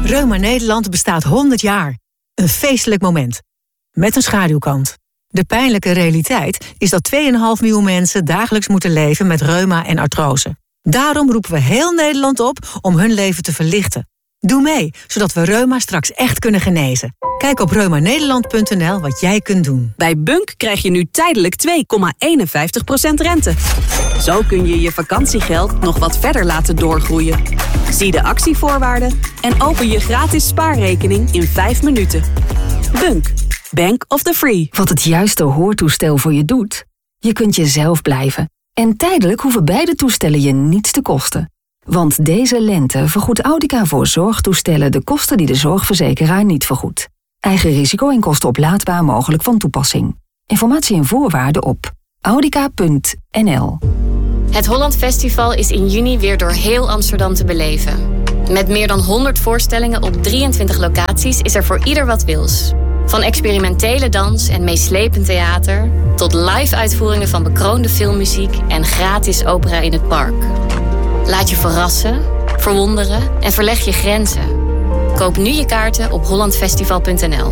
Reuma Nederland bestaat 100 jaar. Een feestelijk moment. Met een schaduwkant. De pijnlijke realiteit is dat 2,5 miljoen mensen dagelijks moeten leven met reuma en artrose. Daarom roepen we heel Nederland op om hun leven te verlichten. Doe mee, zodat we reuma straks echt kunnen genezen. Kijk op reumanederland.nl wat jij kunt doen. Bij Bunk krijg je nu tijdelijk 2,51% rente. Zo kun je je vakantiegeld nog wat verder laten doorgroeien. Zie de actievoorwaarden en open je gratis spaarrekening in 5 minuten. Bunk. Bank of the Free. Wat het juiste hoortoestel voor je doet? Je kunt jezelf blijven. En tijdelijk hoeven beide toestellen je niets te kosten. Want deze lente vergoedt Audica voor zorgtoestellen de kosten die de zorgverzekeraar niet vergoedt. Eigen risico en kosten oplaadbaar mogelijk van toepassing. Informatie en voorwaarden op audica.nl. Het Holland Festival is in juni weer door heel Amsterdam te beleven. Met meer dan 100 voorstellingen op 23 locaties is er voor ieder wat wils. Van experimentele dans en meeslepend theater tot live-uitvoeringen van bekroonde filmmuziek en gratis opera in het park. Laat je verrassen, verwonderen en verleg je grenzen. Koop nu je kaarten op hollandfestival.nl.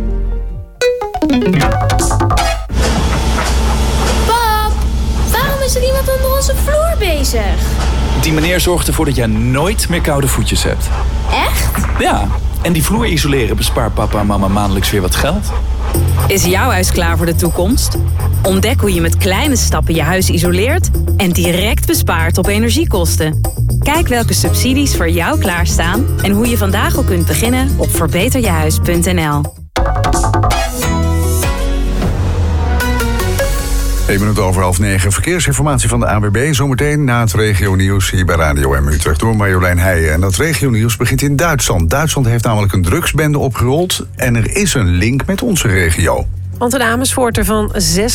Pap, waarom is er iemand onder onze vloer bezig? Die meneer zorgt ervoor dat jij nooit meer koude voetjes hebt. Echt? Ja, en die vloer isoleren bespaart papa en mama maandelijks weer wat geld. Is jouw huis klaar voor de toekomst? Ontdek hoe je met kleine stappen je huis isoleert en direct bespaart op energiekosten. Kijk welke subsidies voor jou klaarstaan en hoe je vandaag al kunt beginnen op verbeterjehuis.nl. 1 minuut over 8:30. Verkeersinformatie van de ANWB. Zometeen na het regionieuws hier bij Radio M Utrecht door Marjolein Heijen. En dat regionieuws begint in Duitsland. Duitsland heeft namelijk een drugsbende opgerold en er is een link met onze regio. Want een Amersfoorter van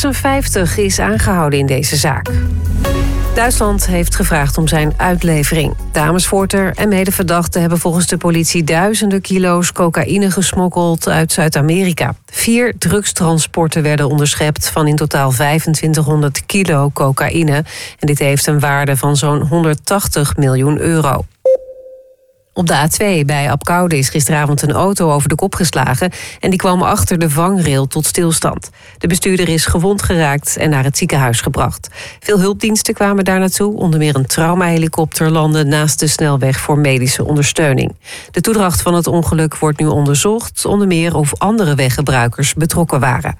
56 is aangehouden in deze zaak. Duitsland heeft gevraagd om zijn uitlevering. De Amersfoorter en medeverdachten hebben volgens de politie duizenden kilo's cocaïne gesmokkeld uit Zuid-Amerika. 4 drugstransporten werden onderschept van in totaal 2500 kilo cocaïne. En dit heeft een waarde van zo'n 180 miljoen euro. Op de A2 bij Apkoude is gisteravond een auto over de kop geslagen en die kwam achter de vangrail tot stilstand. De bestuurder is gewond geraakt en naar het ziekenhuis gebracht. Veel hulpdiensten kwamen daar naartoe, onder meer een traumahelikopter landde naast de snelweg voor medische ondersteuning. De toedracht van het ongeluk wordt nu onderzocht, onder meer of andere weggebruikers betrokken waren.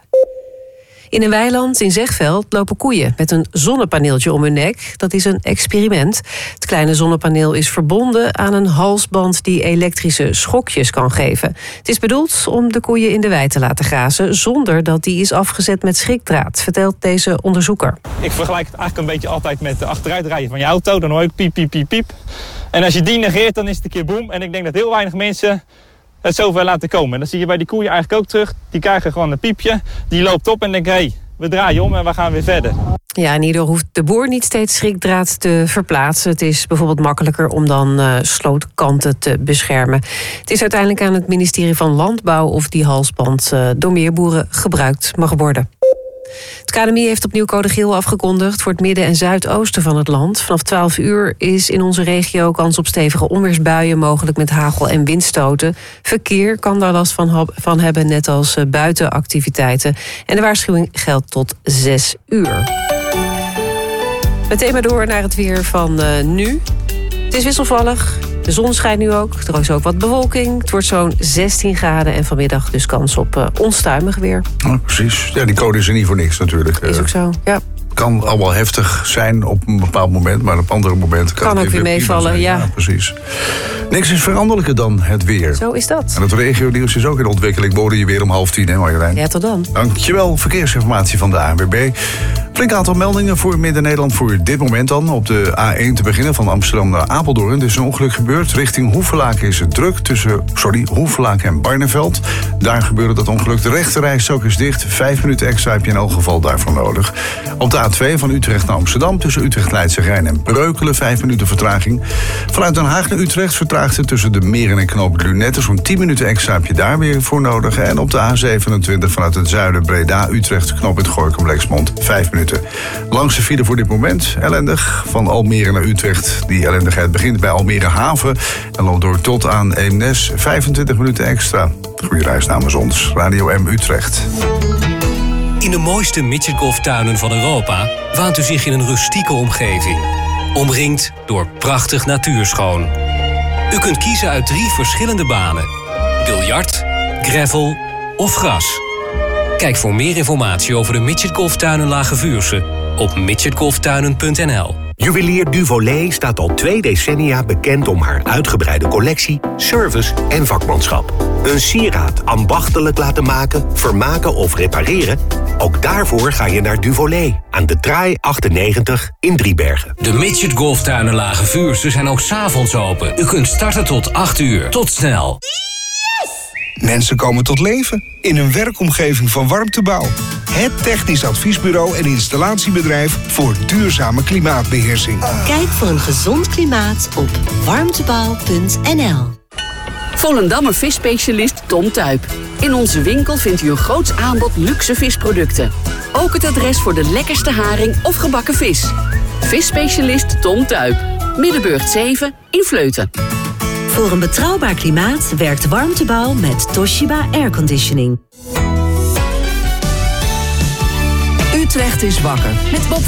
In een weiland in Zegveld lopen koeien met een zonnepaneeltje om hun nek. Dat is een experiment. Het kleine zonnepaneel is verbonden aan een halsband die elektrische schokjes kan geven. Het is bedoeld om de koeien in de wei te laten grazen zonder dat die is afgezet met schrikdraad, vertelt deze onderzoeker. Ik vergelijk het eigenlijk een beetje altijd met de achteruitrijden van je auto. Dan hoor ik piep, piep, piep, piep. En als je die negeert, dan is het een keer boem. En ik denk dat heel weinig mensen het zover laten komen. En dat zie je bij die koeien eigenlijk ook terug. Die krijgen gewoon een piepje. Die loopt op en denkt, hé, we draaien om en we gaan weer verder. Ja, en hierdoor hoeft de boer niet steeds schrikdraad te verplaatsen. Het is bijvoorbeeld makkelijker om dan slootkanten te beschermen. Het is uiteindelijk aan het ministerie van Landbouw of die halsband door meer boeren gebruikt mag worden. Het KNMI heeft opnieuw code geel afgekondigd voor het midden- en zuidoosten van het land. Vanaf 12 uur is in onze regio kans op stevige onweersbuien, mogelijk met hagel en windstoten. Verkeer kan daar last van hebben, net als buitenactiviteiten. En de waarschuwing geldt tot 6 uur. Meteen maar door naar het weer van nu. Het is wisselvallig. De zon schijnt nu ook. Er is ook wat bewolking. Het wordt zo'n 16 graden en vanmiddag dus kans op onstuimig weer. Ja, precies. Ja, die code is er niet voor niks natuurlijk. Is ook zo, ja. Kan allemaal heftig zijn op een bepaald moment, maar op andere momenten kan het ook weer meevallen, ja. Precies. Niks is veranderlijker dan het weer. Zo is dat. En het regionieuws is ook in ontwikkeling. Worden je weer om 9:30, hè Marjolein? Ja, tot dan. Dankjewel. Verkeersinformatie van de ANWB. Flink aantal meldingen voor Midden-Nederland voor dit moment dan. Op de A1 te beginnen van Amsterdam naar Apeldoorn. Er is een ongeluk gebeurd. Richting Hoevelaken is het druk tussen Hoevelaken en Barneveld. Daar gebeurde dat ongeluk. De rechterrijstrook is dicht. 5 minuten extra heb je in elk geval daarvoor nodig. Op de A2 van Utrecht naar Amsterdam tussen Utrecht, Leidse Rijn en Breukelen 5 minuten vertraging. Vanuit Den Haag naar Utrecht vertraging vertraagde tussen de Meren en knooppunt Lunette. Zo'n 10 minuten extra heb je daar weer voor nodig. En op de A27 vanuit het zuiden Breda-Utrecht, knooppunt Gorinchem-Lexmond, 5 minuten. Langste file voor dit moment, ellendig, van Almere naar Utrecht. Die ellendigheid begint bij Almere Haven en loopt door tot aan Eemnes, 25 minuten extra. Goeie reis namens ons, Radio M Utrecht. In de mooiste midgetgolftuinen van Europa waant u zich in een rustieke omgeving. Omringd door prachtig natuurschoon. U kunt kiezen uit 3 verschillende banen. Biljart, gravel of gras. Kijk voor meer informatie over de midgetgolftuinen Lage Vuursche op midgetgolftuinen.nl. Juwelier Duvolet staat al 2 decennia bekend om haar uitgebreide collectie, service en vakmanschap. Een sieraad ambachtelijk laten maken, vermaken of repareren? Ook daarvoor ga je naar Duvolet aan de Traai 98 in Driebergen. De Midget Golftuinen Lage Vuursche zijn ook 's avonds open. U kunt starten tot 8 uur. Tot snel. Mensen komen tot leven in een werkomgeving van Warmtebouw. Het technisch adviesbureau en installatiebedrijf voor duurzame klimaatbeheersing. Kijk voor een gezond klimaat op warmtebouw.nl. Volendammer visspecialist Tom Tuyp. In onze winkel vindt u een groots aanbod luxe visproducten. Ook het adres voor de lekkerste haring of gebakken vis. Visspecialist Tom Tuyp. Middenburgt 7 in Vleuten. Voor een betrouwbaar klimaat werkt Warmtebouw met Toshiba Airconditioning. Utrecht is wakker met Bob